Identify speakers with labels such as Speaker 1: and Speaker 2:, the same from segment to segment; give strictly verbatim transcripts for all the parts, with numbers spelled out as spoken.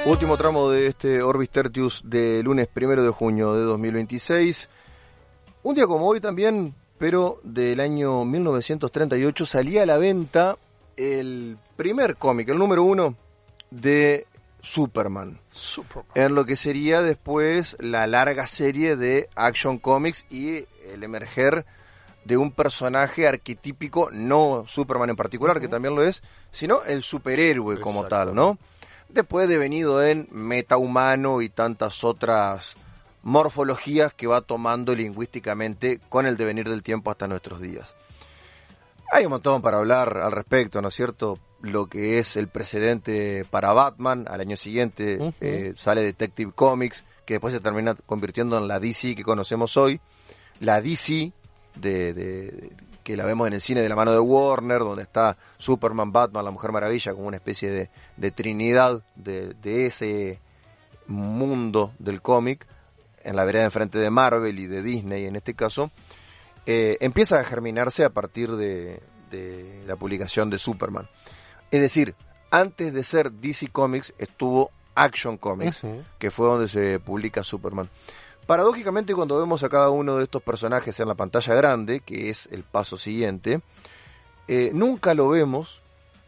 Speaker 1: Último tramo de este Orbis Tertius de lunes primero de junio de dos mil veintiséis. Un día como hoy también, pero del año mil novecientos treinta y ocho, salía a la venta el primer cómic, el número uno de Superman.
Speaker 2: Superman.
Speaker 1: En lo que sería después la larga serie de Action Comics y el emerger de un personaje arquetípico, no Superman en particular, uh-huh. que también lo es, sino el superhéroe como tal, ¿no? Después devenido en metahumano y tantas otras morfologías que va tomando lingüísticamente con el devenir del tiempo hasta nuestros días. Hay un montón para hablar al respecto, ¿no es cierto? Lo que es el precedente para Batman, al año siguiente uh-huh. eh, sale Detective Comics, que después se termina convirtiendo en la D C que conocemos hoy, la D C de, de, que la vemos en el cine de la mano de Warner, donde está Superman, Batman, la Mujer Maravilla, como una especie de, de trinidad de, de ese mundo del cómic, en la vereda enfrente de Marvel y de Disney en este caso. Eh, empieza a germinarse a partir de, de la publicación de Superman. Es decir, antes de ser D C Comics estuvo Action Comics, uh-huh. que fue donde se publica Superman. Paradójicamente, cuando vemos a cada uno de estos personajes en la pantalla grande, que es el paso siguiente, eh, nunca lo vemos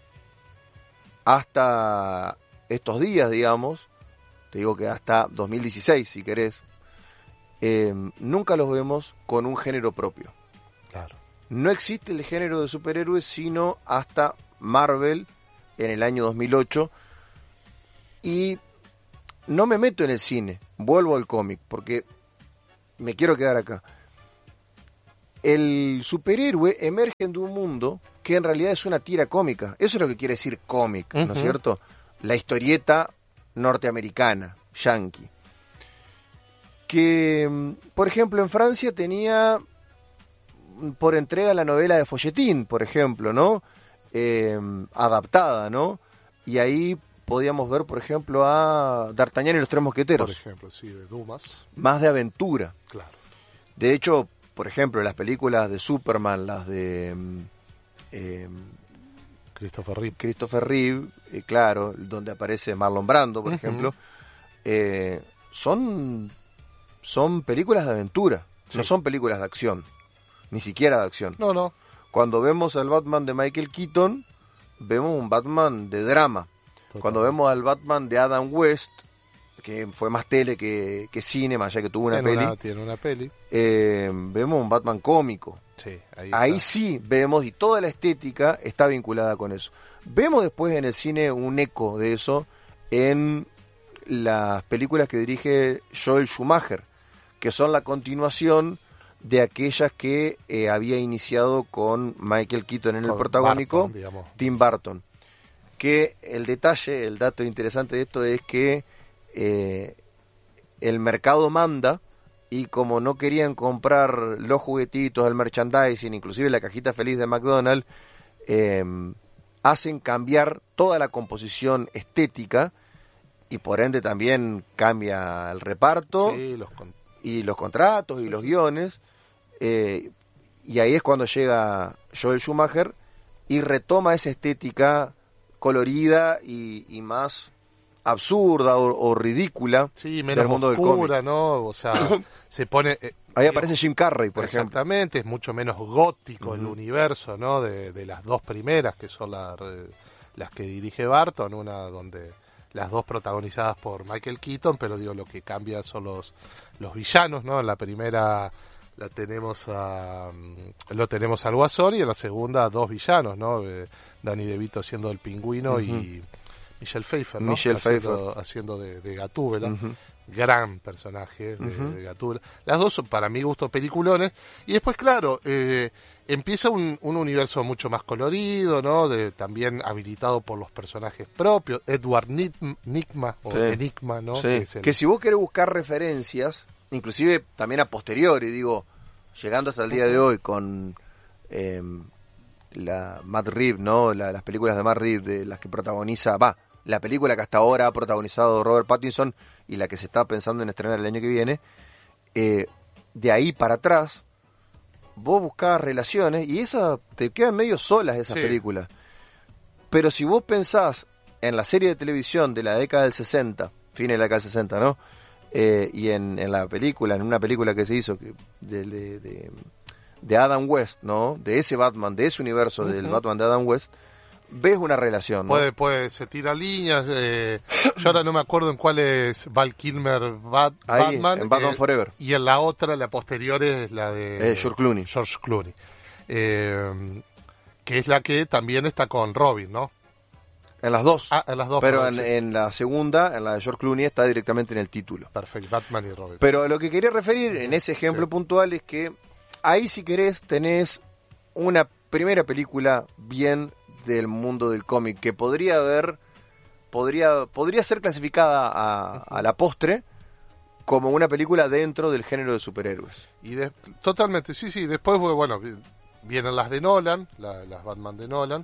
Speaker 1: hasta estos días, digamos, te digo que hasta dos mil dieciséis, si querés, eh, nunca los vemos con un género propio.
Speaker 2: Claro.
Speaker 1: No existe el género de superhéroes sino hasta Marvel en el año dos mil ocho, y no me meto en el cine, vuelvo al cómic, porque me quiero quedar acá. El superhéroe emerge de un mundo que en realidad es una tira cómica. Eso es lo que quiere decir cómic, uh-huh. ¿no es cierto? La historieta norteamericana, yankee. Que, por ejemplo, en Francia tenía por entrega la novela de Folletín, por ejemplo, ¿no? Eh, adaptada, ¿no? Y ahí podíamos ver, por ejemplo, a D'Artagnan y los Tres Mosqueteros.
Speaker 2: Por ejemplo, sí, de Dumas.
Speaker 1: Más de aventura.
Speaker 2: Claro.
Speaker 1: De hecho, por ejemplo, las películas de Superman, las de eh,
Speaker 2: Christopher Reeve,
Speaker 1: Christopher Reeve eh, claro, donde aparece Marlon Brando, por uh-huh. ejemplo, eh, son, son películas de aventura, sí. no son películas de acción, ni siquiera de acción.
Speaker 2: No, no.
Speaker 1: Cuando vemos al Batman de Michael Keaton, vemos un Batman de drama. Total. Cuando vemos al Batman de Adam West, que fue más tele que, que cine, más allá que tuvo una
Speaker 2: tiene
Speaker 1: peli.
Speaker 2: Una, tiene una peli.
Speaker 1: Eh, vemos un Batman cómico.
Speaker 2: Sí, ahí,
Speaker 1: ahí sí vemos, y toda la estética está vinculada con eso. Vemos después en el cine un eco de eso en las películas que dirige Joel Schumacher, que son la continuación de aquellas que eh, había iniciado con Michael Keaton en con el protagónico,
Speaker 2: Barton, digamos.
Speaker 1: Tim Burton. Que el detalle, el dato interesante de esto es que eh, el mercado manda, y como no querían comprar los juguetitos, el merchandising, inclusive la cajita feliz de McDonald's, eh, hacen cambiar toda la composición estética y por ende también cambia el reparto
Speaker 2: sí, los con-
Speaker 1: y los contratos y los guiones, eh, y ahí es cuando llega Joel Schumacher y retoma esa estética colorida y, y más absurda o, o ridícula
Speaker 2: sí, menos
Speaker 1: del mundo
Speaker 2: oscura,
Speaker 1: del cómic.
Speaker 2: ¿no? O sea, se pone... Eh,
Speaker 1: ahí aparece Jim Carrey, por ejemplo.
Speaker 2: Exactamente, es mucho menos gótico uh-huh. el universo, ¿no? De, de las dos primeras, que son la, las que dirige Barton, una donde las dos protagonizadas por Michael Keaton, pero digo, lo que cambia son los, los villanos, ¿no? En la primera la tenemos a, lo tenemos al Guasón, y en la segunda dos villanos, ¿no? Eh, Danny DeVito siendo el Pingüino uh-huh. y Michelle Pfeiffer, ¿no?
Speaker 1: Michelle
Speaker 2: haciendo,
Speaker 1: Pfeiffer.
Speaker 2: haciendo de, de Gatúbela.
Speaker 1: Uh-huh.
Speaker 2: Gran personaje de,
Speaker 1: uh-huh.
Speaker 2: de Gatúbela. Las dos son, para mi gusto, peliculones. Y después, claro, eh, empieza un, un universo mucho más colorido, ¿no? De, también habilitado por los personajes propios. Edward Nygma, o sí. Enigma, ¿no?
Speaker 1: Sí.
Speaker 2: Que, es el...
Speaker 1: que si vos querés buscar referencias, inclusive también a posteriori, digo, llegando hasta el día uh-huh. de hoy con eh, la Matt Reeves, ¿no? La, las películas de Matt Reeves, de las que protagoniza, va, la película que hasta ahora ha protagonizado Robert Pattinson y la que se está pensando en estrenar el año que viene, eh, de ahí para atrás, vos buscás relaciones y esa te quedan medio solas esas sí. películas. Pero si vos pensás en la serie de televisión de la década del sesenta, fines de la década del sesenta, ¿no? Eh, y en, en la película, en una película que se hizo que, de, de, de, de Adam West, ¿no? De ese Batman, de ese universo, uh-huh. del Batman de Adam West, ves una relación, ¿no?
Speaker 2: Puede, puede, se tira líneas. Eh, yo ahora no me acuerdo en cuál es Val Kilmer Bat,
Speaker 1: Ahí,
Speaker 2: Batman.
Speaker 1: En Batman
Speaker 2: eh,
Speaker 1: Forever.
Speaker 2: Y en la otra, la posterior, es la de
Speaker 1: eh, George Clooney.
Speaker 2: George Clooney. Eh, que es la que también está con Robin, ¿no?
Speaker 1: En las dos.
Speaker 2: Ah, en las dos.
Speaker 1: Pero
Speaker 2: perdón,
Speaker 1: en,
Speaker 2: sí.
Speaker 1: en la segunda, en la de George Clooney, está directamente en el título.
Speaker 2: Perfecto, Batman y Robin.
Speaker 1: Pero lo que quería referir en ese ejemplo sí. puntual es que ahí, si querés, tenés una primera película bien del mundo del cómic que podría haber, podría, podría ser clasificada a, uh-huh. a la postre como una película dentro del género de superhéroes.
Speaker 2: Y de, totalmente, sí, sí. Después, bueno, vienen las de Nolan, la, las Batman de Nolan,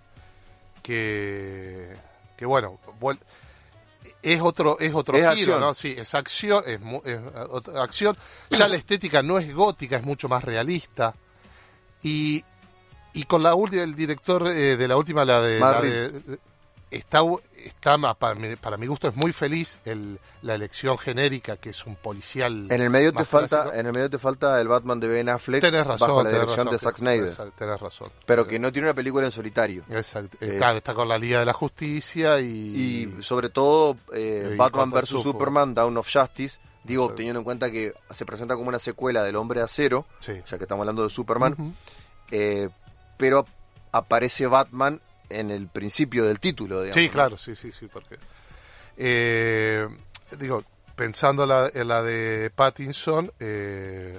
Speaker 2: que, que bueno, vuel- es otro, es otro
Speaker 1: es
Speaker 2: giro,
Speaker 1: acción.
Speaker 2: ¿no? Sí, es acción, es, es, es acción. Ya la estética no es gótica, es mucho más realista. Y Y con la última, el director eh, de la última, la de, la de está, está para, mi, para mi gusto es muy feliz el, la elección genérica, que es un policial.
Speaker 1: En el medio te falta,
Speaker 2: clásico.
Speaker 1: en el medio te falta el Batman de Ben Affleck,
Speaker 2: tenés razón,
Speaker 1: bajo la
Speaker 2: tenés
Speaker 1: dirección
Speaker 2: razón,
Speaker 1: de Zack Snyder.
Speaker 2: Tenés, tenés razón.
Speaker 1: Pero que no tiene una película en solitario.
Speaker 2: Exacto.
Speaker 1: Es,
Speaker 2: claro, está con la Liga de la Justicia y.
Speaker 1: Y sobre todo eh,
Speaker 2: y
Speaker 1: Batman versus Superman, Dawn of Justice. Digo, sí. teniendo en cuenta que se presenta como una secuela del Hombre de Acero,
Speaker 2: sí.
Speaker 1: ya que estamos hablando de Superman.
Speaker 2: Uh-huh.
Speaker 1: Eh, pero aparece Batman en el principio del título, digamos.
Speaker 2: Sí, claro, sí, sí, sí, porque eh, digo, pensando la, en la de Pattinson, eh,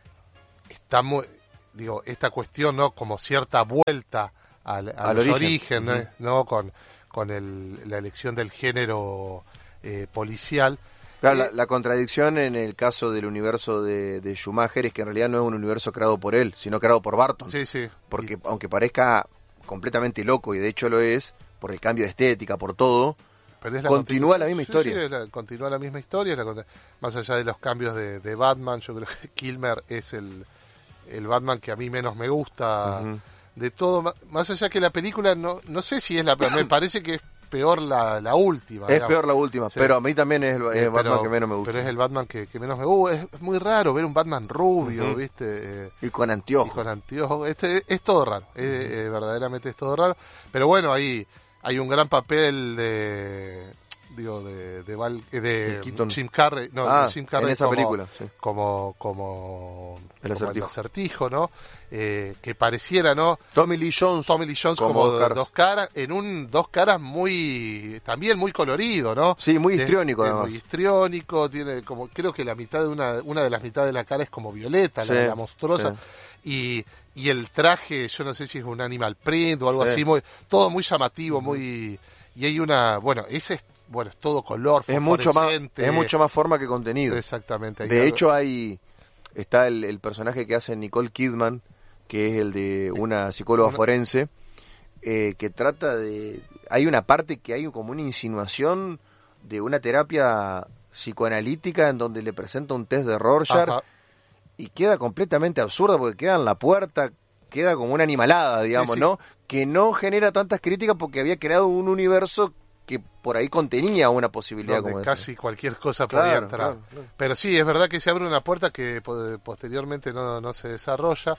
Speaker 2: está muy, digo, esta cuestión, ¿no? Como cierta vuelta al, a
Speaker 1: al
Speaker 2: los
Speaker 1: origen,
Speaker 2: orígenes,
Speaker 1: uh-huh.
Speaker 2: ¿no? Con, con el, la elección del género eh, policial.
Speaker 1: Claro,
Speaker 2: eh,
Speaker 1: la, la contradicción en el caso del universo de, de Schumacher es que en realidad no es un universo creado por él, sino creado por Barton.
Speaker 2: Sí, sí.
Speaker 1: Porque y... aunque parezca completamente loco, y de hecho lo es, por el cambio de estética, por todo,
Speaker 2: pero es la
Speaker 1: continúa la misma
Speaker 2: sí,
Speaker 1: historia.
Speaker 2: Sí, la, continúa la misma historia, la, más allá de los cambios de, de Batman, yo creo que Kilmer es el, el Batman que a mí menos me gusta uh-huh. de todo, más allá que la película, no, no sé si es la peor, me parece que es peor la, la última.
Speaker 1: Es digamos. peor la última, sí. pero a mí también es el, es el Batman
Speaker 2: pero,
Speaker 1: que menos me gusta.
Speaker 2: Pero es el Batman que, que menos me gusta. Es, es muy raro ver un Batman rubio, uh-huh. ¿viste? Eh,
Speaker 1: y con anteojos.
Speaker 2: Y con anteojos. Este, es todo raro, uh-huh. es, eh, verdaderamente es todo raro. Pero bueno, ahí hay un gran papel de... digo, de de, Val, de, de Jim Carrey, no,
Speaker 1: ah,
Speaker 2: de Jim Carrey
Speaker 1: en esa
Speaker 2: como,
Speaker 1: película, sí.
Speaker 2: como, como,
Speaker 1: el acertijo,
Speaker 2: como el acertijo, ¿no? Eh, que pareciera, ¿no?
Speaker 1: Tommy Lee Jones,
Speaker 2: Tommy Lee Jones como, como dos, caras. dos caras, en un dos caras muy, también muy colorido, ¿no?
Speaker 1: Sí, muy histriónico,
Speaker 2: de,
Speaker 1: además.
Speaker 2: Muy histriónico, tiene como, creo que la mitad de una, una de las mitades de la cara es como violeta, sí, la, la monstruosa. Sí. Y, y el traje, yo no sé si es un animal print o algo sí. así, muy, todo muy llamativo, uh-huh. muy, y hay una, bueno, ese es bueno, es todo color,
Speaker 1: es mucho más es mucho más forma que contenido.
Speaker 2: Exactamente.
Speaker 1: De algo... hecho, hay está el, el personaje que hace Nicole Kidman, que es el de una psicóloga una... forense, eh, que trata de... Hay una parte que hay como una insinuación de una terapia psicoanalítica en donde le presenta un test de Rorschach. Ajá. Y queda completamente absurda porque queda en la puerta, queda como una animalada, digamos, sí, sí. ¿no? Que no genera tantas críticas porque había creado un universo que por ahí contenía una posibilidad
Speaker 2: donde
Speaker 1: como
Speaker 2: casi esa. Cualquier cosa
Speaker 1: claro,
Speaker 2: podía entrar.
Speaker 1: Claro, claro.
Speaker 2: Pero sí, es verdad que se abre una puerta que posteriormente no, no se desarrolla.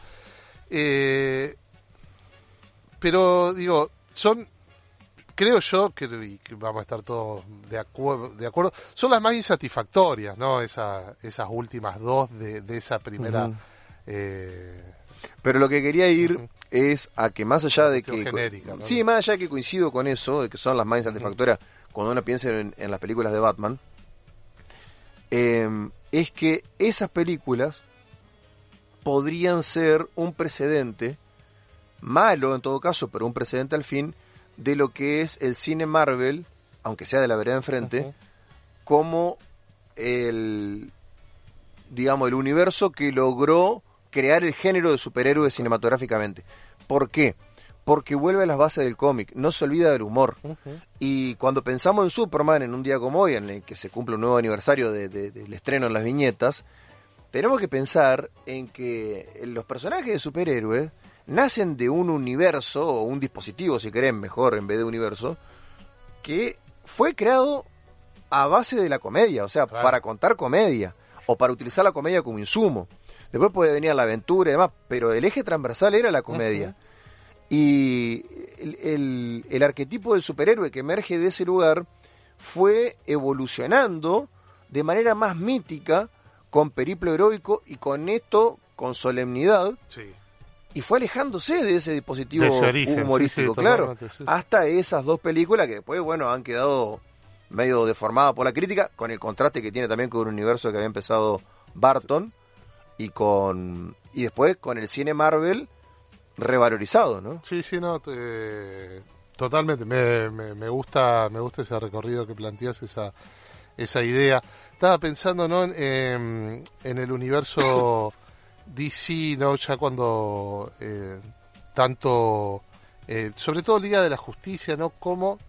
Speaker 2: Eh, pero, digo, son, creo yo, que, que vamos a estar todos de, acuerdo, de acuerdo, son las más insatisfactorias, ¿no? Esa, esas últimas dos de, de esa primera... Uh-huh. eh,
Speaker 1: pero lo que quería ir... Uh-huh. es a que más allá de que
Speaker 2: genérica, ¿no?
Speaker 1: sí, más allá de que coincido con eso, de que son las más insatisfactorias uh-huh. cuando uno piensa en, en las películas de Batman, eh, es que esas películas podrían ser un precedente, malo en todo caso, pero un precedente al fin, de lo que es el cine Marvel, aunque sea de la vereda enfrente, uh-huh. como el, digamos, el universo que logró crear el género de superhéroes cinematográficamente. ¿Por qué? Porque vuelve a las bases del cómic, no se olvida del humor. Uh-huh. Y cuando pensamos en Superman, en un día como hoy, en el que se cumple un nuevo aniversario de, de, del estreno en las viñetas, tenemos que pensar en que los personajes de superhéroes nacen de un universo, o un dispositivo, si querés, mejor, en vez de universo, que fue creado a base de la comedia, o sea, claro, para contar comedia, o para utilizar la comedia como insumo. Después puede venir la aventura y demás, pero el eje transversal era la comedia. Uh-huh. Y el, el, el arquetipo del superhéroe que emerge de ese lugar fue evolucionando de manera más mítica, con periplo heroico y con esto, con solemnidad,
Speaker 2: sí,
Speaker 1: y fue alejándose de ese dispositivo
Speaker 2: de ese origen,
Speaker 1: humorístico, sí, sí, claro, sí. Hasta esas dos películas que después, bueno, han quedado medio deformadas por la crítica, con el contraste que tiene también con un universo que había empezado Barton, y con y después con el cine Marvel revalorizado, ¿no?
Speaker 2: Sí, sí, no, te, totalmente. Me, me, me gusta, me gusta ese recorrido que planteas, esa esa idea. Estaba pensando, ¿no? en, en el universo D C, ¿no? Ya cuando eh, tanto, eh, sobre todo Liga de la Justicia, ¿no? Como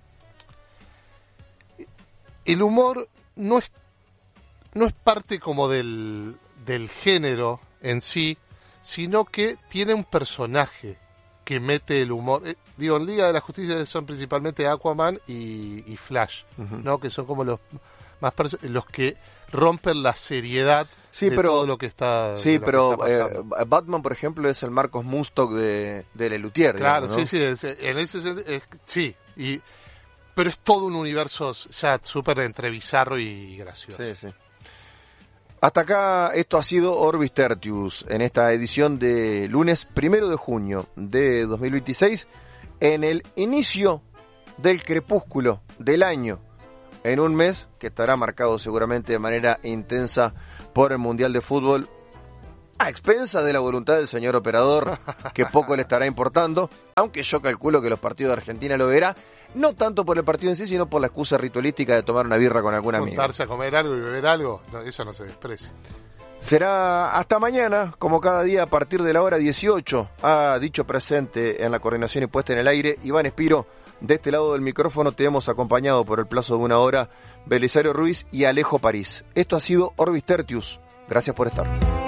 Speaker 2: el humor no es no es parte como del del género en sí, sino que tiene un personaje que mete el humor. Eh, digo, en Liga de la Justicia son principalmente Aquaman y, y Flash, uh-huh, ¿no? Que son como los más perso- los que rompen la seriedad, sí, de pero, todo lo que está
Speaker 1: sí, lo pero que está eh, Batman, por ejemplo, es el Marcos Munstock de, de Lelutier.
Speaker 2: Claro,
Speaker 1: digamos, ¿no?
Speaker 2: sí, sí, es, en ese sentido, es, sí, y, pero es todo un universo ya súper entre bizarro y gracioso.
Speaker 1: Sí, sí. Hasta acá esto ha sido Orbis Tertius en esta edición de lunes primero de junio de dos mil veintiséis, en el inicio del crepúsculo del año, en un mes que estará marcado seguramente de manera intensa por el Mundial de Fútbol, a expensas de la voluntad del señor operador, que poco le estará importando, aunque yo calculo que los partidos de Argentina lo verá, no tanto por el partido en sí, sino por la excusa ritualística de tomar una birra con algún amigo.
Speaker 2: Juntarse a comer algo y beber algo, no, eso no se desprecia.
Speaker 1: Será hasta mañana, como cada día, a partir de la hora dieciocho. Ha dicho presente en la coordinación y puesta en el aire Iván Espiro. De este lado del micrófono te hemos acompañado por el plazo de una hora Belisario Ruiz y Alejo París. Esto ha sido Orbis Tertius. Gracias por estar.